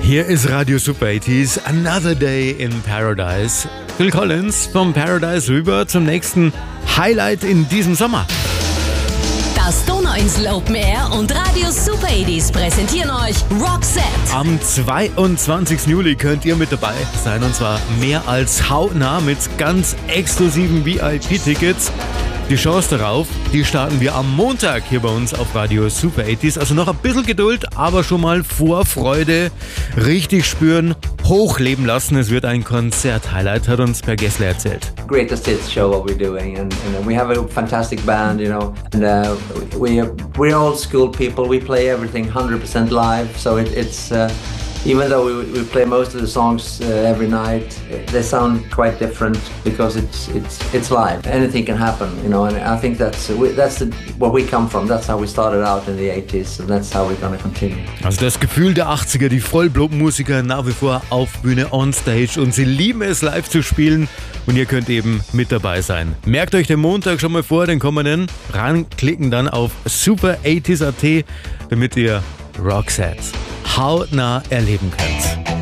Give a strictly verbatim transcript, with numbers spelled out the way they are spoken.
Hier ist Radio Super achtziger, Another Day in Paradise. Phil Collins vom Paradise rüber zum nächsten Highlight in diesem Sommer. Das Donauinsel Open Air und Radio Super achtziger präsentieren euch Roxette. Am zweiundzwanzigsten Juli könnt ihr mit dabei sein, und zwar mehr als hautnah mit ganz exklusiven V I P-Tickets. Die Chance darauf, die starten wir am Montag hier bei uns auf Radio Super achtziger. Also noch ein bisschen Geduld, aber schon mal Vorfreude richtig spüren, hochleben lassen. Es wird ein Konzert-Highlight, hat uns Per Gessler erzählt. Greatest hits show what we're doing, and, and we have a fantastic band, you know, and uh, we we're old school people. We play everything one hundred percent live, so it, it's uh, even though we, we play most of the songs uh, every night, they sound quite different because it's it's it's live. Anything can happen, you know, and I think that's that's the, where we come from. That's how we started out in the eighties, and that's how we're gonna continue. Also das Gefühl der achtziger, die Vollblutmusiker nach wie vor auf Bühne, on stage, und sie lieben es, live zu spielen, und ihr könnt eben mit dabei sein. Merkt euch den Montag schon mal vor, den kommenden, ranklicken dann auf super achtziger Punkt at, damit ihr Roxette hautnah erleben könnt.